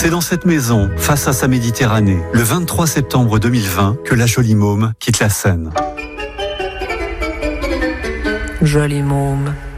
C'est dans cette maison, face à sa Méditerranée, le 23 septembre 2020, que la Jolie Môme quitte la scène. Jolie Môme.